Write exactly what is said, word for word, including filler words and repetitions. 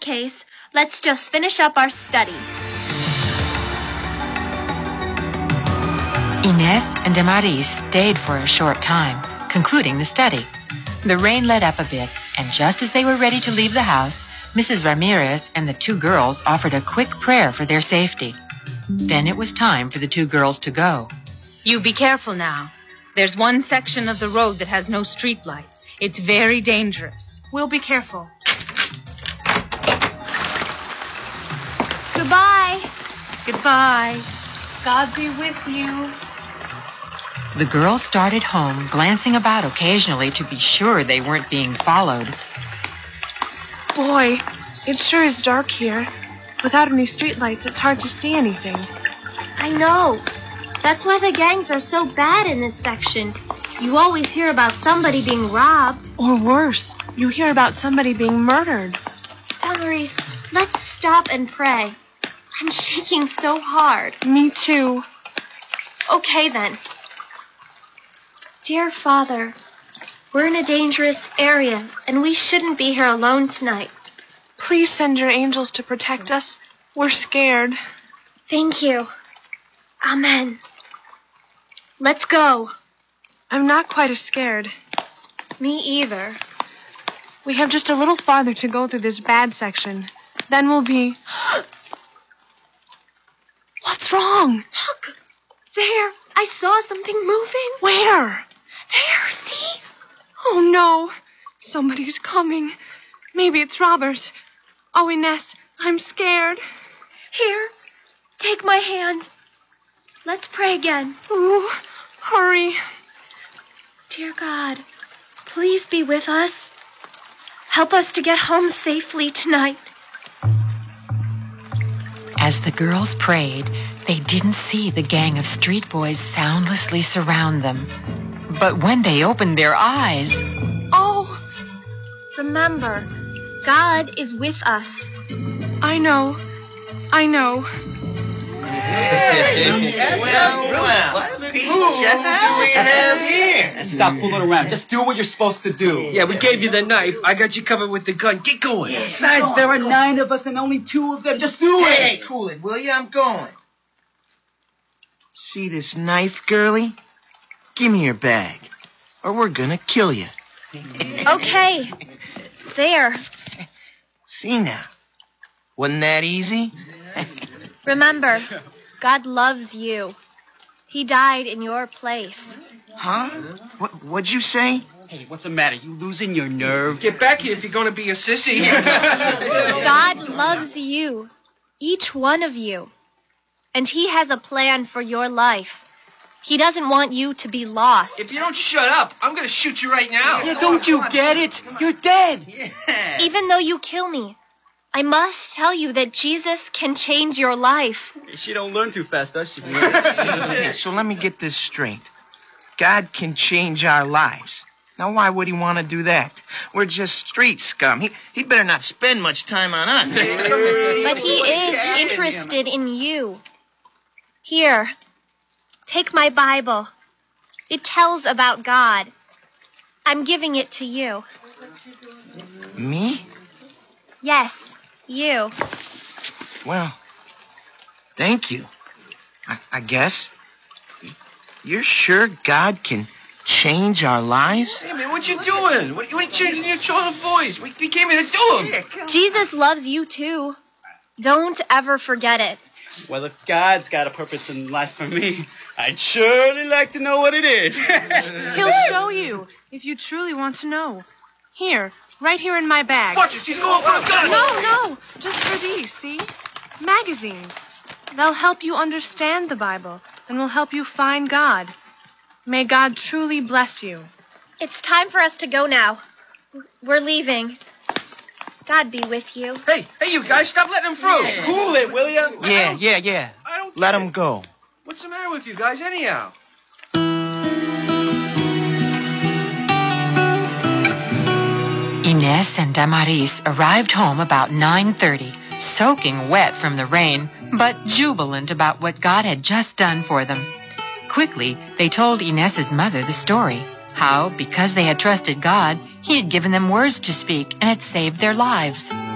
case, let's just finish up our study. Inés and Damaris stayed for a short time, concluding the study. The rain let up a bit, and just as they were ready to leave the house, Missus Ramirez and the two girls offered a quick prayer for their safety. Then it was time for the two girls to go. You be careful now. There's one section of the road that has no streetlights. It's very dangerous. We'll be careful. Goodbye. Goodbye. God be with you. The girls started home, glancing about occasionally to be sure they weren't being followed. Boy, it sure is dark here. Without any streetlights, it's hard to see anything. I know. That's why the gangs are so bad in this section. You always hear about somebody being robbed. Or worse, you hear about somebody being murdered. Damaris, let's stop and pray. I'm shaking so hard. Me too. Okay, then. Dear Father, we're in a dangerous area, and we shouldn't be here alone tonight. Please send your angels to protect us. We're scared. Thank you. Amen. Let's go. I'm not quite as scared. Me either. We have just a little farther to go through this bad section. Then we'll be... What's wrong? Look! There! I saw something moving. Where? There, see? Oh, no. Somebody's coming. Maybe it's robbers. Oh, Inés, I'm scared. Here, take my hand. Let's pray again. Ooh, hurry. Dear God, please be with us. Help us to get home safely tonight. As the girls prayed, they didn't see the gang of street boys soundlessly surround them. But when they opened their eyes... Oh! Remember, God is with us. I know. I know. Well, well, what a piece of shit do we have here? And stop fooling around. Just do what you're supposed to do. Yeah, we gave you the knife. I got you covered with the gun. Get going. Besides, there are nine of us and only two of them. Just do it. Hey, hey, cool it, will you? I'm going. See this knife, girlie? Give me your bag, or we're gonna kill you. Okay. There. See now. Wasn't that easy? Remember, God loves you. He died in your place. Huh? What, what'd you say? Hey, what's the matter? You losing your nerve? Get back here if you're going to be a sissy. God loves you, each one of you. And he has a plan for your life. He doesn't want you to be lost. If you don't shut up, I'm going to shoot you right now. Yeah, don't you get it? You're dead. Yeah. Even though you kill me, I must tell you that Jesus can change your life. She don't learn too fast, does she? Okay, so let me get this straight. God can change our lives. Now, why would he want to do that? We're just street scum. He, he better not spend much time on us. But he is interested in you. Here, take my Bible. It tells about God. I'm giving it to you. Me? Yes, you. Well, thank you. I, I guess. You're sure God can change our lives? Hey, man, what you doing? What, what are you changing your tone of voice? We, we came here to do him. Jesus loves you too. Don't ever forget it. Well, if God's got a purpose in life for me, I'd surely like to know what it is. He'll show you if you truly want to know. Here, right here in my bag. Watch it, she's going for a gun. No, no, just for these, see? Magazines. They'll help you understand the Bible and will help you find God. May God truly bless you. It's time for us to go now. We're leaving. God be with you. Hey, hey, you guys, stop letting him through. Yeah. Cool it, will ya? Yeah, yeah, yeah. I don't Let get him it. go. What's the matter with you guys, anyhow? Inés and Damaris arrived home about nine thirty, soaking wet from the rain, but jubilant about what God had just done for them. Quickly, they told Inés's mother the story, how, because they had trusted God, he had given them words to speak and had saved their lives.